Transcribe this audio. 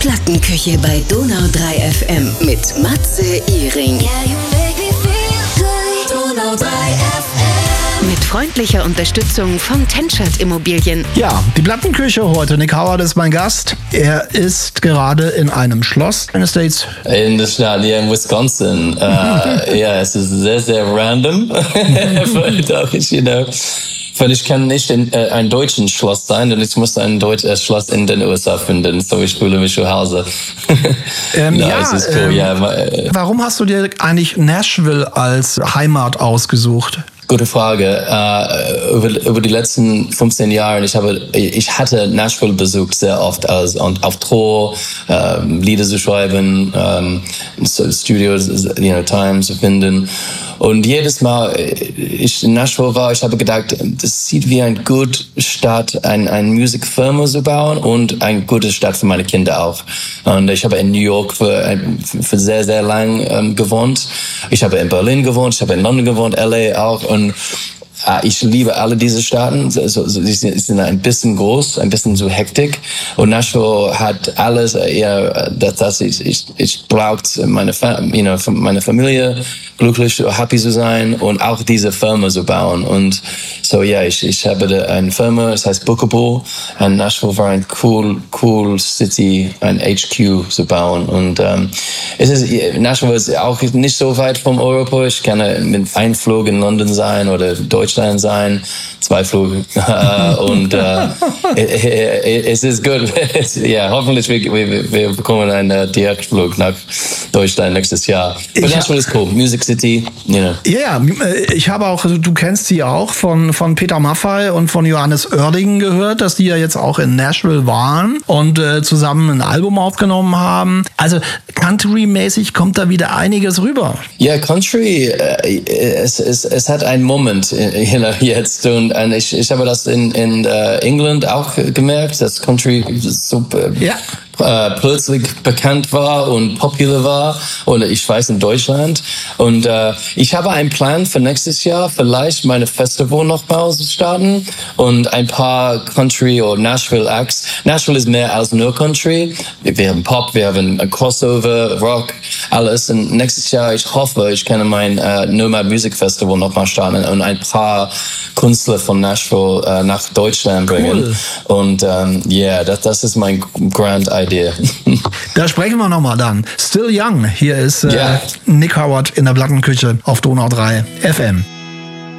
Plattenküche bei Donau 3 FM mit Matze Ihring. Donau 3 FM. Mit freundlicher Unterstützung von Tenschert Immobilien. Ja, die Plattenküche heute. Nick Howard ist mein Gast. Er ist gerade in einem Schloss in den States. In der Stadt, hier in Wisconsin. Ja, es ist sehr, sehr random. Weil ich kann nicht ein deutsches Schloss sein, denn ich muss ein deutsches Schloss in den USA finden. So, ich fühle mich zu Hause. Es ist cool, warum hast du dir eigentlich Nashville als Heimat ausgesucht? Gute Frage. Über die letzten 15 Jahre, ich hatte Nashville besucht sehr oft und auf Tour, Lieder zu schreiben, Studios, Time zu finden. Und jedes Mal, ich in Nashville war, ich habe gedacht, das sieht wie eine gute Stadt, eine Musikfirma zu bauen und eine gute Stadt für meine Kinder auch. Und ich habe in New York für sehr, sehr lang gewohnt. Ich habe in Berlin gewohnt, ich habe in London gewohnt, LA auch. Und ich liebe alle diese Staaten. Sie sind ein bisschen groß, ein bisschen zu hektik. Und Nashville hat alles, dass ich brauche meine Familie glücklich, happy zu sein und auch diese Firma zu bauen. Und so, ich habe eine Firma, das heißt Bookable. Und Nashville war ein cool City, ein HQ zu bauen. Und Nashville ist auch nicht so weit von Europa. Ich kann mit einem Flug in London sein oder Deutschland sein, 2 Flüge. Und es ist gut. Ja, hoffentlich wir bekommen einen Direktflug nach Deutschland nächstes Jahr. Aber Nashville ist cool. Music City, Ja, ich habe auch, du kennst sie auch von Peter Maffay und von Johannes Oerdingen gehört, dass die ja jetzt auch in Nashville waren und zusammen ein Album aufgenommen haben. Also Country-mäßig kommt da wieder einiges rüber. Ja, Country, es hat einen Moment jetzt und ich habe das in England auch gemerkt, dass Country super plötzlich bekannt war und popular war oder ich weiß in Deutschland und ich habe einen Plan für nächstes Jahr, vielleicht meine Festival nochmal zu starten und ein paar Country oder Nashville Acts. Nashville ist mehr als nur Country. Wir haben Pop, wir haben Crossover, Rock, alles und nächstes Jahr, ich hoffe, ich kann mein Nomad Music Festival nochmal starten und ein paar Künstler von Nashville nach Deutschland bringen. Cool. Und das ist mein Grand Idea. Da sprechen wir nochmal dann. Still Young, hier ist Nick Howard in der Plattenküche auf Donau 3 FM.